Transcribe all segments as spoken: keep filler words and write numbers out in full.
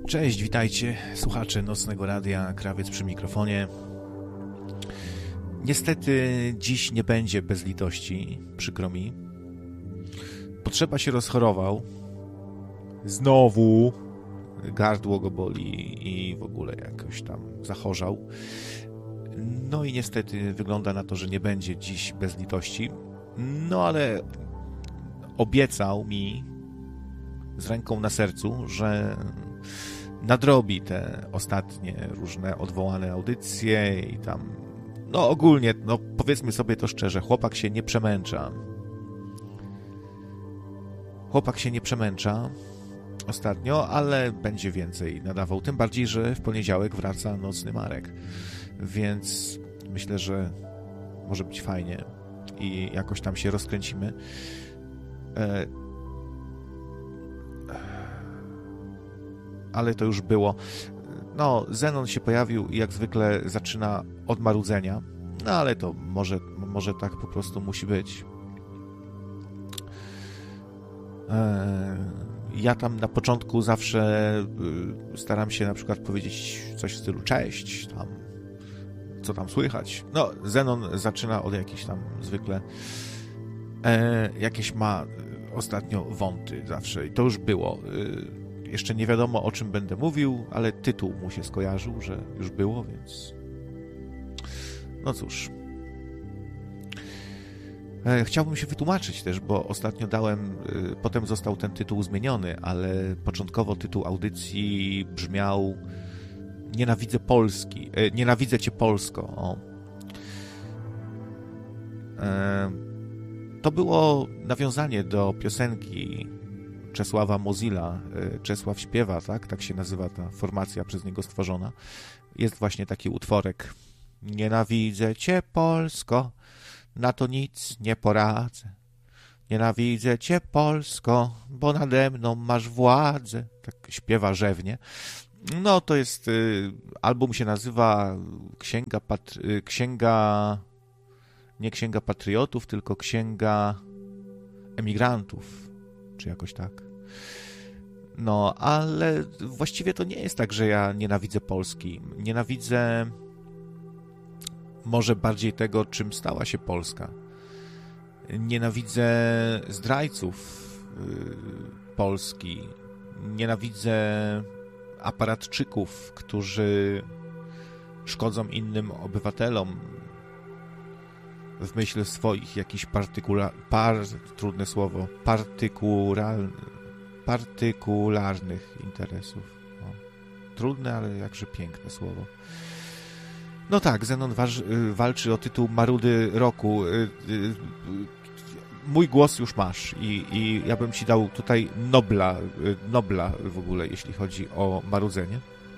Cześć, witajcie, słuchacze Nocnego Radia, Krawiec przy mikrofonie. Niestety dziś nie będzie bez litości, przykro mi. Potrzeba się rozchorował. Znowu gardło go boli i w ogóle jakoś tam zachorzał. No i niestety wygląda na to, że nie będzie dziś bez litości. No ale obiecał mi z ręką na sercu, że nadrobi te ostatnie różne odwołane audycje i tam, no ogólnie, no powiedzmy sobie to szczerze, chłopak się nie przemęcza. Chłopak się nie przemęcza ostatnio, ale będzie więcej nadawał, tym bardziej, że w poniedziałek wraca Nocny Marek, więc myślę, że może być fajnie i jakoś tam się rozkręcimy. E ale to już było. No, Zenon się pojawił i jak zwykle zaczyna od marudzenia, no ale to może, może tak po prostu musi być. Ja tam na początku zawsze staram się na przykład powiedzieć coś w stylu cześć, tam, co tam słychać. No, Zenon zaczyna od jakichś tam zwykle jakieś ma ostatnio wąty zawsze i to już było. Jeszcze nie wiadomo, o czym będę mówił, ale tytuł mu się skojarzył, że już było, więc... No cóż. Chciałbym się wytłumaczyć też, bo ostatnio dałem... Potem został ten tytuł zmieniony, ale początkowo tytuł audycji brzmiał Nienawidzę Polski. Nienawidzę Cię Polsko. O. To było nawiązanie do piosenki Czesława Mozilla, Czesław śpiewa, tak? Tak się nazywa ta formacja przez niego stworzona. Jest właśnie taki utworek. Nienawidzę Cię, Polsko, na to nic nie poradzę. Nienawidzę Cię, Polsko, bo nade mną masz władzę. Tak śpiewa rzewnie. No to jest, album się nazywa Księga, Patry... Księga, nie Księga Patriotów, tylko Księga Emigrantów. Czy jakoś tak. No, ale właściwie to nie jest tak, że ja nienawidzę Polski. Nienawidzę może bardziej tego, czym stała się Polska. Nienawidzę zdrajców yy, Polski. Nienawidzę aparatczyków, którzy szkodzą innym obywatelom w myśl swoich jakichś partykula... par... trudne słowo, partykural... partykularnych interesów. O. Trudne, ale jakże piękne słowo. No tak, Zenon waż... walczy o tytuł Marudy Roku. Mój głos już masz i, i ja bym ci dał tutaj Nobla, Nobla w ogóle, jeśli chodzi o marudzenie.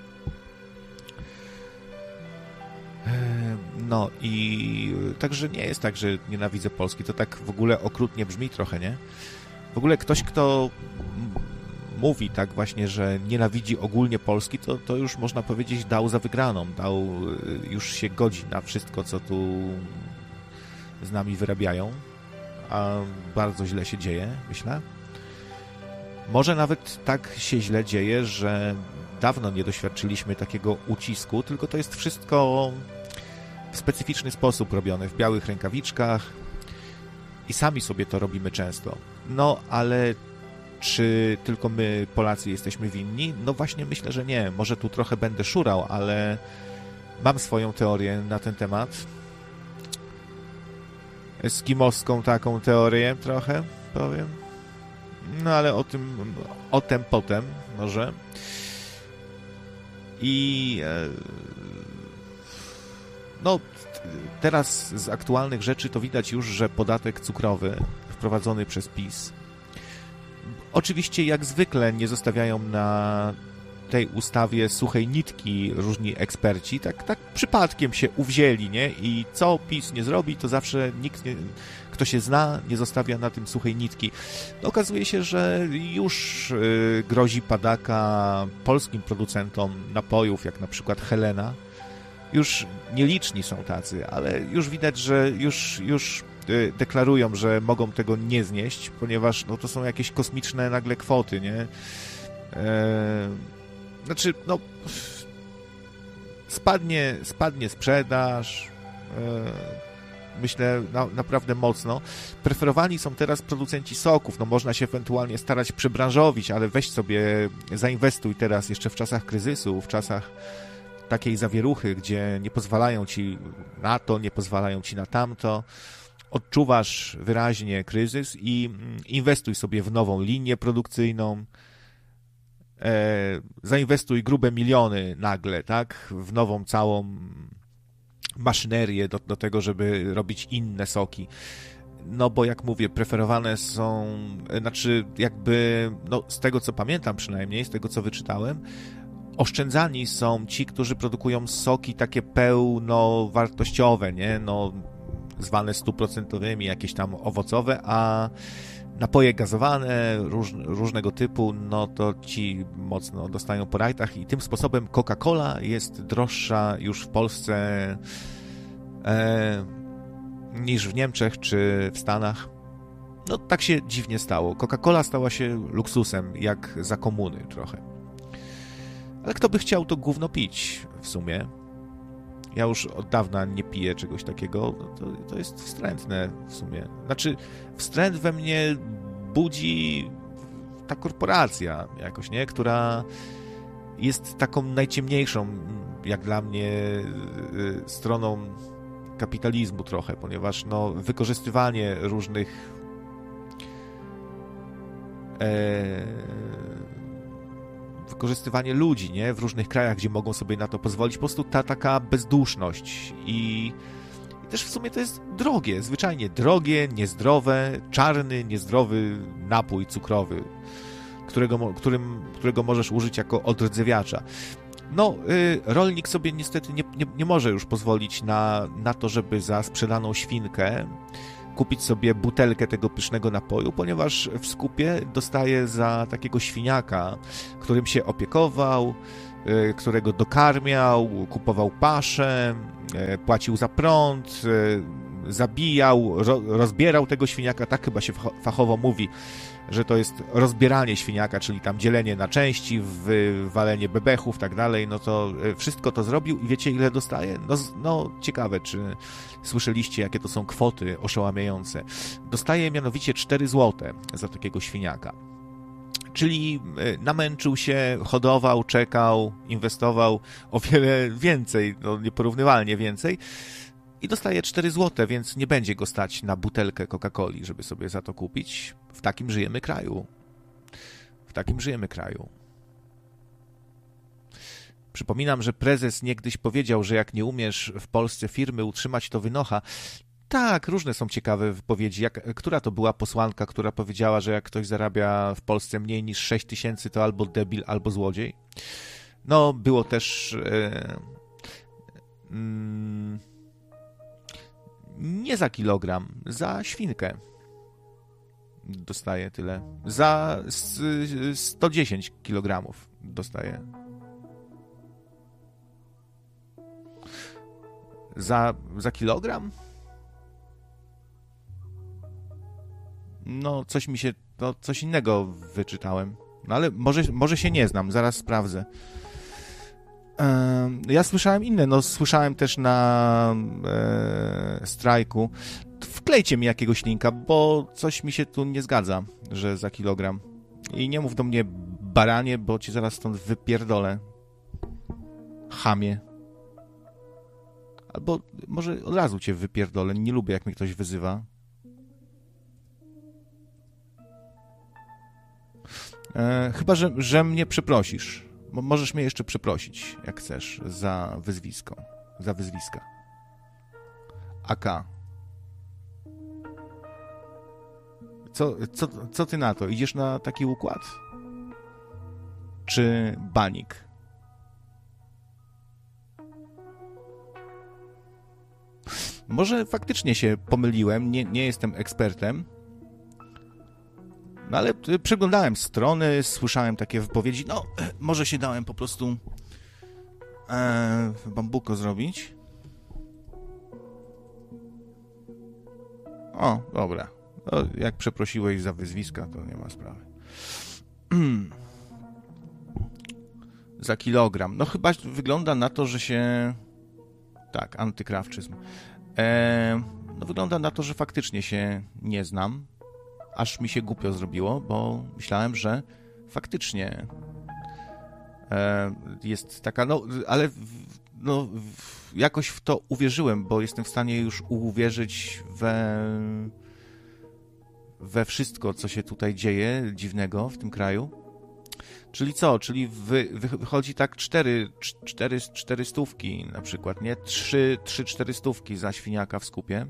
No i także nie jest tak, że nienawidzę Polski. To tak w ogóle okrutnie brzmi trochę, nie? W ogóle ktoś, kto mówi tak właśnie, że nienawidzi ogólnie Polski, to, to już można powiedzieć dał za wygraną. Dał, już się godzi na wszystko, co tu z nami wyrabiają. A bardzo źle się dzieje, myślę. Może nawet tak się źle dzieje, że dawno nie doświadczyliśmy takiego ucisku, tylko to jest wszystko w specyficzny sposób robione, w białych rękawiczkach i sami sobie to robimy często. No, ale czy tylko my, Polacy, jesteśmy winni? No właśnie myślę, że nie. Może tu trochę będę szurał, ale mam swoją teorię na ten temat. Eskimowską taką teorię trochę, powiem. No, ale o tym, o tym potem może. I no, teraz z aktualnych rzeczy to widać już, że podatek cukrowy wprowadzony przez PiS. Oczywiście jak zwykle nie zostawiają na tej ustawie suchej nitki różni eksperci, tak, tak przypadkiem się uwzięli, nie? I co PiS nie zrobi, to zawsze nikt, nie, kto się zna, nie zostawia na tym suchej nitki. No, okazuje się, że już y, grozi padaka polskim producentom napojów, jak na przykład Helena. Już nieliczni są tacy, ale już widać, że już, już y, deklarują, że mogą tego nie znieść, ponieważ no, to są jakieś kosmiczne nagle kwoty, nie? E, znaczy, no, spadnie, spadnie sprzedaż, yy, myślę, na, naprawdę mocno. Preferowani są teraz producenci soków, no można się ewentualnie starać przebranżowić, ale weź sobie, zainwestuj teraz jeszcze w czasach kryzysu, w czasach takiej zawieruchy, gdzie nie pozwalają ci na to, nie pozwalają ci na tamto. Odczuwasz wyraźnie kryzys i inwestuj sobie w nową linię produkcyjną, e, zainwestuj grube miliony nagle, tak, w nową całą maszynerię do, do tego, żeby robić inne soki. No bo jak mówię, preferowane są, znaczy jakby, no z tego co pamiętam przynajmniej, z tego co wyczytałem, oszczędzani są ci, którzy produkują soki takie pełnowartościowe, nie, no zwane stuprocentowymi, jakieś tam owocowe, a napoje gazowane róż, różnego typu, no to ci mocno dostają po rajtach i tym sposobem Coca-Cola jest droższa już w Polsce e, niż w Niemczech czy w Stanach. No tak się dziwnie stało. Coca-Cola stała się luksusem, jak za komuny trochę. Ale kto by chciał to gówno pić w sumie? Ja już od dawna nie piję czegoś takiego. To, to jest wstrętne w sumie. Znaczy, wstręt we mnie budzi ta korporacja jakoś, nie? Która jest taką najciemniejszą, jak dla mnie, stroną kapitalizmu trochę, ponieważ no, wykorzystywanie różnych e, wykorzystywanie ludzi, nie? W różnych krajach, gdzie mogą sobie na to pozwolić, po prostu ta taka bezduszność i, i też w sumie to jest drogie, zwyczajnie drogie, niezdrowe, czarny, niezdrowy napój cukrowy, którego, którym, którego możesz użyć jako odrdzewiacza. No, y, rolnik sobie niestety nie, nie, nie może już pozwolić na, na to, żeby za sprzedaną świnkę kupić sobie butelkę tego pysznego napoju, ponieważ w skupie dostaje za takiego świniaka, którym się opiekował, y, którego dokarmiał, kupował paszę, y, płacił za prąd, y, zabijał, ro, rozbierał tego świniaka, tak chyba się fachowo mówi, że to jest rozbieranie świniaka, czyli tam dzielenie na części, wywalenie bebechów, tak dalej, no to wszystko to zrobił i wiecie, ile dostaje? No, no ciekawe, czy słyszeliście, jakie to są kwoty oszałamiające. Dostaje mianowicie cztery złote za takiego świniaka. Czyli namęczył się, hodował, czekał, inwestował o wiele więcej, no nieporównywalnie więcej, i dostaje cztery złote, więc nie będzie go stać na butelkę Coca-Coli, żeby sobie za to kupić. W takim żyjemy kraju. W takim żyjemy kraju. Przypominam, że prezes niegdyś powiedział, że jak nie umiesz w Polsce firmy utrzymać, to wynocha. Tak, różne są ciekawe wypowiedzi. Jak, która to była posłanka, która powiedziała, że jak ktoś zarabia w Polsce mniej niż sześć tysięcy, to albo debil, albo złodziej? No, było też... E, mm, nie za kilogram, za świnkę dostaje tyle. Za sto dziesięć kilogramów dostaje. Za, za kilogram? No, coś mi się, to coś innego wyczytałem. No ale może, może się nie znam, zaraz sprawdzę. Ja słyszałem inne, no słyszałem też na e, strajku. Wklejcie mi jakiegoś linka, bo coś mi się tu nie zgadza, że za kilogram. I nie mów do mnie baranie, bo ci zaraz stąd wypierdolę. Chamie. Albo może od razu cię wypierdolę, nie lubię jak mnie ktoś wyzywa. E, chyba, że, że mnie przeprosisz. Możesz mnie jeszcze przeprosić, jak chcesz, za wyzwisko, za wyzwiska. A K. Co, co, co ty na to? Idziesz na taki układ? Czy banik? Może faktycznie się pomyliłem, nie, nie jestem ekspertem, no ale przeglądałem strony, słyszałem takie wypowiedzi, no może się dałem po prostu e, bambuko zrobić. O, dobra. No, jak przeprosiłeś za wyzwiska, to nie ma sprawy. za kilogram. No chyba wygląda na to, że się... Tak, antykrawczyzm. E, no wygląda na to, że faktycznie się nie znam. Aż mi się głupio zrobiło, bo myślałem, że faktycznie e, jest taka... No, ale no, jakoś w to uwierzyłem, bo jestem w stanie już uwierzyć we... we wszystko, co się tutaj dzieje dziwnego w tym kraju. Czyli co? Czyli wy, wy, wychodzi tak cztery, cztery, cztery stówki na przykład, nie? Trzy, trzy, cztery stówki za świniaka w skupie.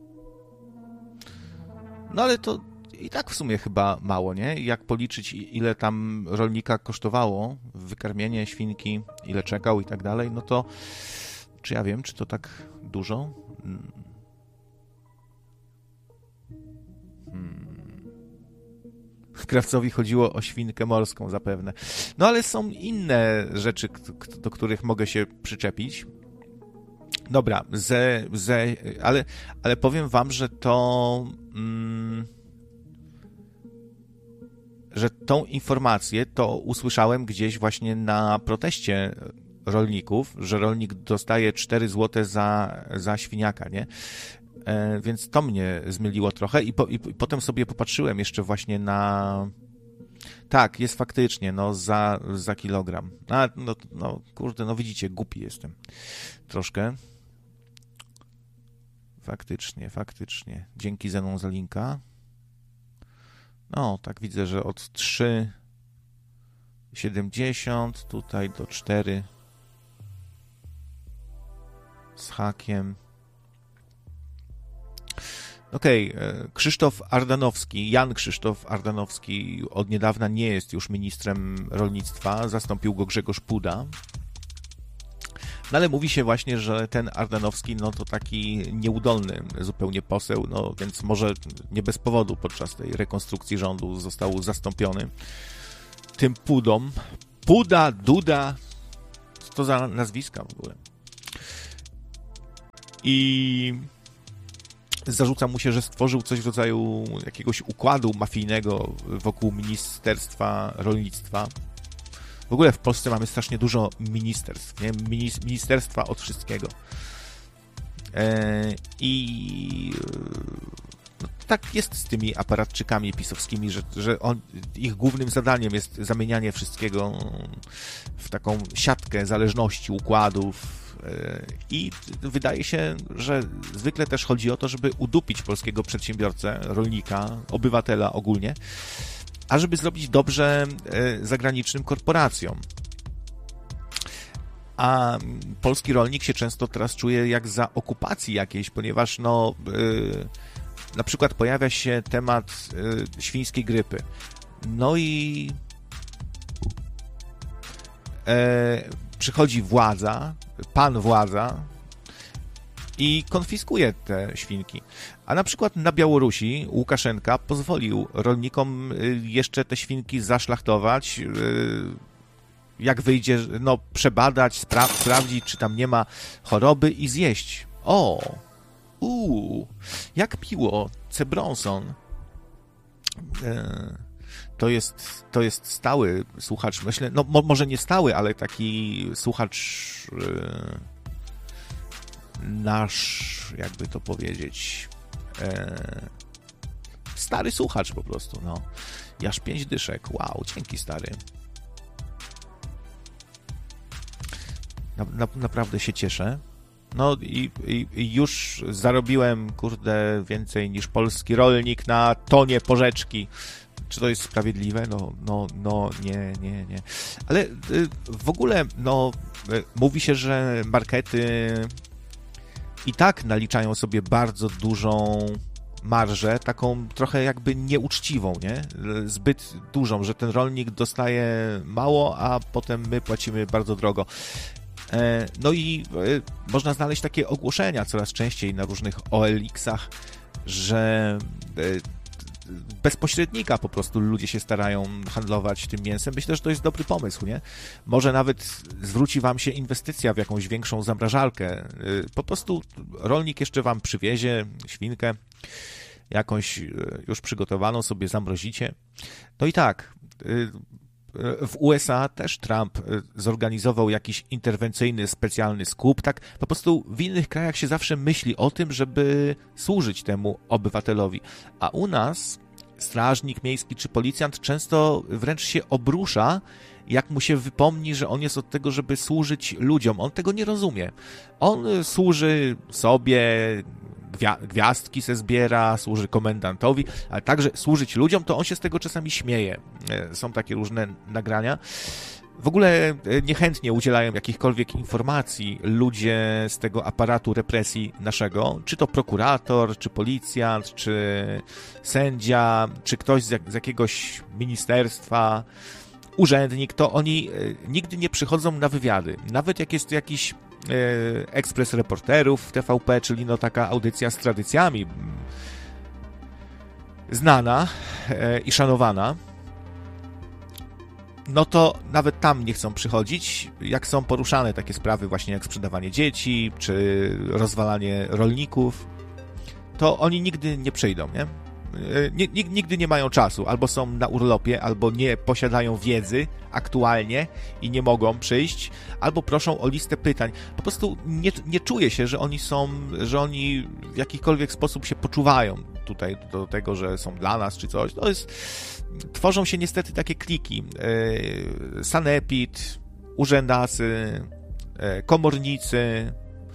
No ale to i tak w sumie chyba mało, nie? Jak policzyć, ile tam rolnika kosztowało wykarmienie świnki, ile czekał i tak dalej, no to czy ja wiem, czy to tak dużo? Hmm. Krawcowi chodziło o świnkę morską zapewne. No ale są inne rzeczy, do których mogę się przyczepić. Dobra, ze, ze, ale, ale powiem wam, że to... Mm, że tą informację to usłyszałem gdzieś właśnie na proteście rolników, że rolnik dostaje cztery złote za, za świniaka, nie? E, więc to mnie zmyliło trochę i, po, i, i potem sobie popatrzyłem jeszcze właśnie na... Tak, jest faktycznie, no za, za kilogram. A, no, no kurde, no widzicie, głupi jestem troszkę. Faktycznie, faktycznie. Dzięki Zenon za linka. No, tak widzę, że od trzy siedemdziesiąt tutaj do cztery z hakiem. Okej, okay. Krzysztof Ardanowski, Jan Krzysztof Ardanowski od niedawna nie jest już ministrem rolnictwa, zastąpił go Grzegorz Puda. No ale mówi się właśnie, że ten Ardanowski, no to taki nieudolny zupełnie poseł, no więc może nie bez powodu podczas tej rekonstrukcji rządu został zastąpiony tym Pudą. Puda, Duda, co to za nazwiska w ogóle? I zarzuca mu się, że stworzył coś w rodzaju jakiegoś układu mafijnego wokół Ministerstwa Rolnictwa. W ogóle w Polsce mamy strasznie dużo ministerstw, nie? Ministerstwa od wszystkiego. E, I no, tak jest z tymi aparatczykami pisowskimi, że, że on, ich głównym zadaniem jest zamienianie wszystkiego w taką siatkę zależności, układów. E, I wydaje się, że zwykle też chodzi o to, żeby udupić polskiego przedsiębiorcę, rolnika, obywatela ogólnie, a żeby zrobić dobrze zagranicznym korporacjom. A polski rolnik się często teraz czuje jak za okupacji jakiejś, ponieważ no, yy, na przykład pojawia się temat yy, świńskiej grypy. No i yy, przychodzi władza, pan władza i konfiskuje te świnki. A na przykład na Białorusi Łukaszenka pozwolił rolnikom jeszcze te świnki zaszlachtować, jak wyjdzie, no przebadać, spra- sprawdzić, czy tam nie ma choroby i zjeść. O! Uuu! Jak miło! Cebronson. To jest, to jest stały słuchacz, myślę, no mo- może nie stały, ale taki słuchacz nasz, jakby to powiedzieć, e, stary słuchacz po prostu, no. Jaż pięć dyszek, wow, dzięki stary. Na, na, naprawdę się cieszę. No i, i, i już zarobiłem, kurde, więcej niż polski rolnik na tonie porzeczki. Czy to jest sprawiedliwe? No, no, no, nie, nie, nie. Ale y, w ogóle, no, y, mówi się, że markety i tak naliczają sobie bardzo dużą marżę, taką trochę jakby nieuczciwą, nie? Zbyt dużą, że ten rolnik dostaje mało, a potem my płacimy bardzo drogo. No i można znaleźć takie ogłoszenia coraz częściej na różnych O L X-ach, że bez pośrednika po prostu ludzie się starają handlować tym mięsem. Myślę, że to jest dobry pomysł, nie? Może nawet zwróci wam się inwestycja w jakąś większą zamrażalkę. Po prostu rolnik jeszcze wam przywiezie świnkę, jakąś już przygotowaną, sobie zamrozicie. No i tak, w U S A też Trump zorganizował jakiś interwencyjny, specjalny skup. Tak po prostu w innych krajach się zawsze myśli o tym, żeby służyć temu obywatelowi. A u nas strażnik miejski czy policjant często wręcz się obrusza, jak mu się wypomni, że on jest od tego, żeby służyć ludziom. On tego nie rozumie. On służy sobie, gwiazdki se zbiera, służy komendantowi, ale także służyć ludziom, to on się z tego czasami śmieje. Są takie różne nagrania. W ogóle niechętnie udzielają jakichkolwiek informacji ludzie z tego aparatu represji naszego, czy to prokurator, czy policjant, czy sędzia, czy ktoś z, jak, z jakiegoś ministerstwa, urzędnik, to oni nigdy nie przychodzą na wywiady. Nawet jak jest jakiś ekspres reporterów w T V P, czyli no taka audycja z tradycjami znana i szanowana, no to nawet tam nie chcą przychodzić, jak są poruszane takie sprawy właśnie jak sprzedawanie dzieci, czy rozwalanie rolników, to oni nigdy nie przyjdą, nie? Nigdy nie mają czasu, albo są na urlopie, albo nie posiadają wiedzy aktualnie i nie mogą przyjść, albo proszą o listę pytań. Po prostu nie, nie czuję się, że oni są, że oni w jakikolwiek sposób się poczuwają tutaj do tego, że są dla nas czy coś. To jest, tworzą się niestety takie kliki. Sanepid, urzędacy, komornicy,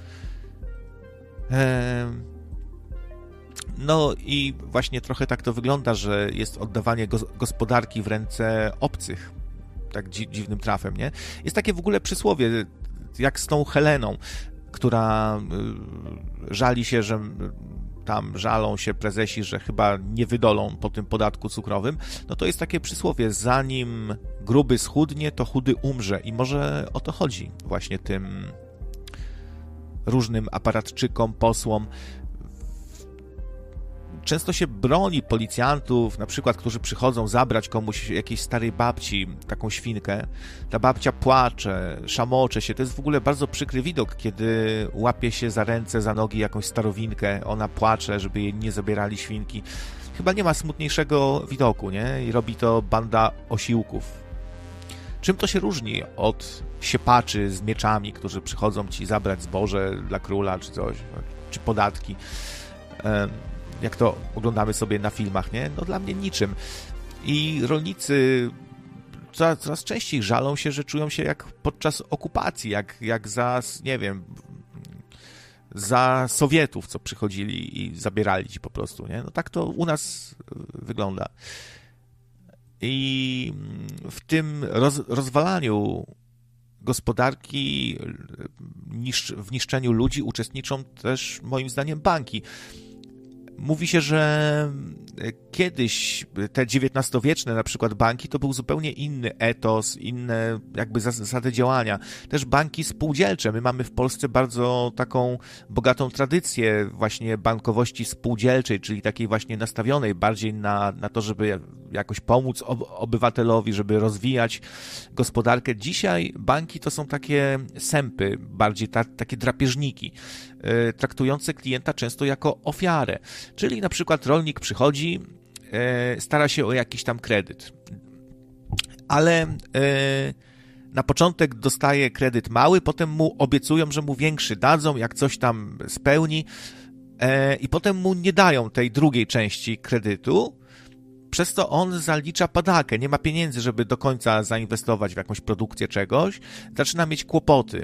no i właśnie trochę tak to wygląda, że jest oddawanie gospodarki w ręce obcych, tak dzi- dziwnym trafem, nie? Jest takie w ogóle przysłowie, jak z tą Heleną, która y, żali się, że tam żalą się prezesi, że chyba nie wydolą po tym podatku cukrowym, no to jest takie przysłowie, zanim gruby schudnie, to chudy umrze i może o to chodzi właśnie tym różnym aparatczykom, posłom. Często się broni policjantów, na przykład, którzy przychodzą zabrać komuś jakiejś starej babci taką świnkę. Ta babcia płacze, szamocze się. To jest w ogóle bardzo przykry widok, kiedy łapie się za ręce, za nogi jakąś starowinkę. Ona płacze, żeby jej nie zabierali świnki. Chyba nie ma smutniejszego widoku, nie? I robi to banda osiłków. Czym to się różni od siepaczy z mieczami, którzy przychodzą ci zabrać zboże dla króla, czy coś, czy podatki? Jak to oglądamy sobie na filmach, nie? No dla mnie niczym. I rolnicy coraz, coraz częściej żalą się, że czują się jak podczas okupacji, jak, jak za, nie wiem, za Sowietów, co przychodzili i zabierali ci po prostu, nie? No tak to u nas wygląda. I w tym roz, rozwalaniu gospodarki, niszcz, w niszczeniu ludzi uczestniczą też moim zdaniem banki. Mówi się, że kiedyś te dziewiętnastowieczne na przykład banki to był zupełnie inny etos, inne jakby zasady działania. Też banki spółdzielcze. My mamy w Polsce bardzo taką bogatą tradycję właśnie bankowości spółdzielczej, czyli takiej właśnie nastawionej bardziej na, na to, żeby jakoś pomóc obywatelowi, żeby rozwijać gospodarkę. Dzisiaj banki to są takie sępy, bardziej ta, takie drapieżniki, yy, traktujące klienta często jako ofiarę. Czyli na przykład rolnik przychodzi, yy, stara się o jakiś tam kredyt, ale yy, na początek dostaje kredyt mały, potem mu obiecują, że mu większy dadzą, jak coś tam spełni, yy, i potem mu nie dają tej drugiej części kredytu. Przez to on zalicza padakę, nie ma pieniędzy, żeby do końca zainwestować w jakąś produkcję czegoś, zaczyna mieć kłopoty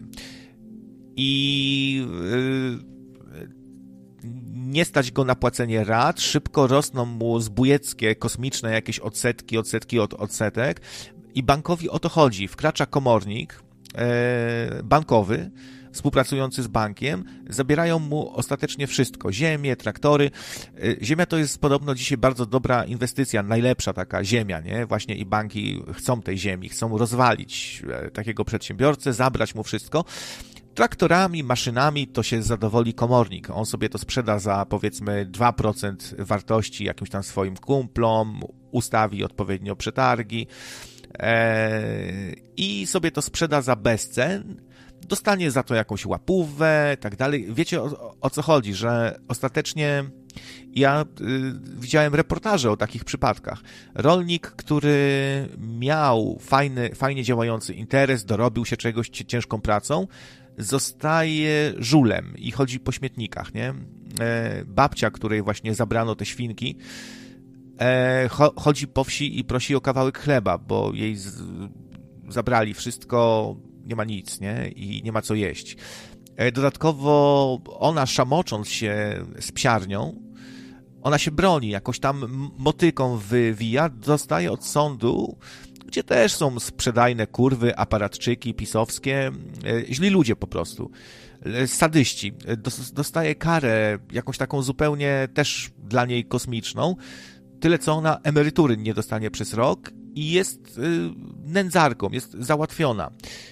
i yy, nie stać go na płacenie rat, szybko rosną mu zbójeckie, kosmiczne jakieś odsetki, odsetki od odsetek i bankowi o to chodzi. Wkracza komornik yy, bankowy, współpracujący z bankiem, zabierają mu ostatecznie wszystko. Ziemię, traktory. Ziemia to jest podobno dzisiaj bardzo dobra inwestycja, najlepsza taka ziemia, nie? Właśnie i banki chcą tej ziemi, chcą rozwalić takiego przedsiębiorcę, zabrać mu wszystko. Traktorami, maszynami to się zadowoli komornik. On sobie to sprzeda za powiedzmy dwa procent wartości jakimś tam swoim kumplom, ustawi odpowiednio przetargi ee, i sobie to sprzeda za bezcen. dostanie za to jakąś łapówę, tak dalej. Wiecie o, o co chodzi, że ostatecznie ja y, widziałem reportaże o takich przypadkach. Rolnik, który miał fajny, fajnie działający interes, dorobił się czegoś ciężką pracą, zostaje żulem i chodzi po śmietnikach, nie? E, babcia, której właśnie zabrano te świnki, e, cho, chodzi po wsi i prosi o kawałek chleba, bo jej z, zabrali wszystko, nie ma nic, nie? I nie ma co jeść. E, dodatkowo ona, szamocząc się z psiarnią, ona się broni, jakoś tam motyką wywija, dostaje od sądu, gdzie też są sprzedajne kurwy, aparatczyki pisowskie, źli ludzie po prostu, sadyści. Dostaje karę, jakąś taką zupełnie też dla niej kosmiczną, tyle co ona emerytury nie dostanie przez rok i jest nędzarką, jest załatwiona.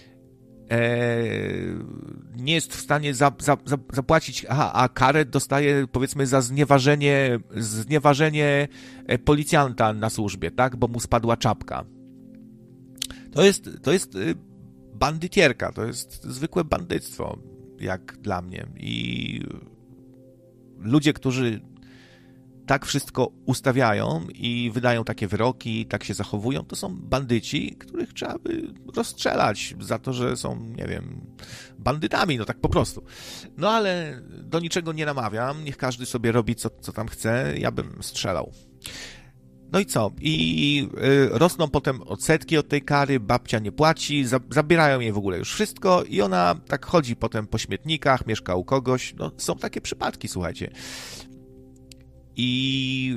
Nie jest w stanie za, za, za, zapłacić, aha, a karę dostaje powiedzmy za znieważenie, znieważenie policjanta na służbie, tak, bo mu spadła czapka. To jest, to jest bandytierka, to jest zwykłe bandyctwo, jak dla mnie. I ludzie, którzy tak wszystko ustawiają i wydają takie wyroki, tak się zachowują, to są bandyci, których trzeba by rozstrzelać za to, że są, nie wiem, bandytami, no tak po prostu. No ale do niczego nie namawiam, niech każdy sobie robi co, co tam chce, ja bym strzelał. No i co? I y, rosną potem odsetki od tej kary, babcia nie płaci, za, zabierają jej w ogóle już wszystko i ona tak chodzi potem po śmietnikach, mieszka u kogoś. No są takie przypadki, słuchajcie. I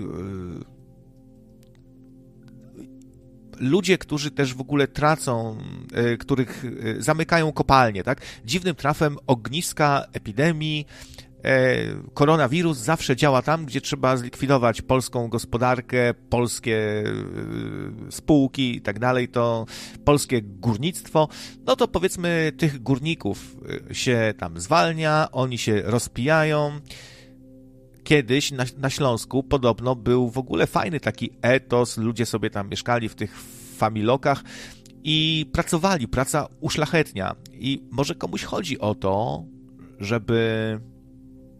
y, ludzie, którzy też w ogóle tracą, y, których y, zamykają kopalnie, tak? Dziwnym trafem ogniska epidemii, koronawirus zawsze działa tam, gdzie trzeba zlikwidować polską gospodarkę, polskie spółki i tak dalej, to polskie górnictwo, no to powiedzmy tych górników się tam zwalnia, oni się rozpijają. Kiedyś na, na Śląsku podobno był w ogóle fajny taki etos, ludzie sobie tam mieszkali w tych familokach i pracowali, praca uszlachetnia. I może komuś chodzi o to, żeby